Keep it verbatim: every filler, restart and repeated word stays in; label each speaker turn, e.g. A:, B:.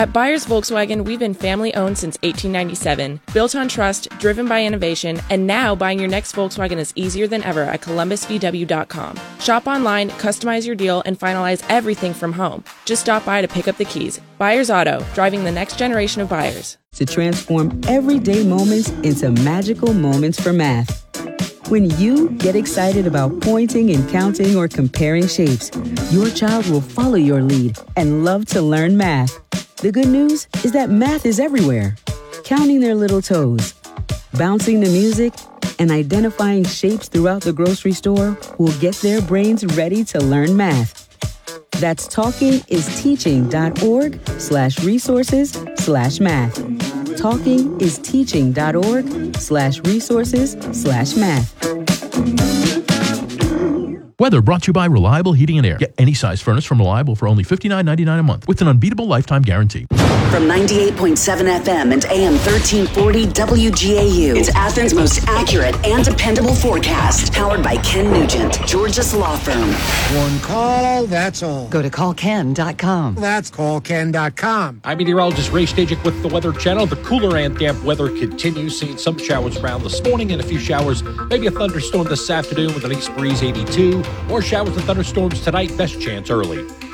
A: At Byers Volkswagen, we've been family-owned since eighteen ninety-seven, built on trust, driven by innovation, and now buying your next Volkswagen is easier than ever at columbus v w dot com. Shop online, customize your deal, and finalize everything from home. Just stop by to pick up the keys. Byers Auto, driving the next generation of buyers.
B: To transform everyday moments into magical moments for math. When you get excited about pointing and counting or comparing shapes, your child will follow your lead and love to learn math. The good news is that math is everywhere. Counting their little toes, bouncing the music, and identifying shapes throughout the grocery store will get their brains ready to learn math. That's talkingisteaching.org slash resources slash math. talkingisteaching.org slash resources slash math.
C: Weather brought to you by Reliable Heating and Air. Get any size furnace from Reliable for only fifty-nine ninety-nine a month with an unbeatable lifetime guarantee.
D: From ninety-eight point seven F M and A M thirteen forty W G A U, it's Athens' most accurate and dependable forecast. Powered by Ken Nugent, George's Law Firm.
E: One call, that's all.
F: Go to call ken dot com.
E: That's call ken dot com.
G: I'm meteorologist Ray Stajic with the Weather Channel. The cooler and damp weather continues, seeing some showers around this morning and a few showers, maybe a thunderstorm this afternoon with an east breeze eighty-two, or showers and thunderstorms tonight, best chance early.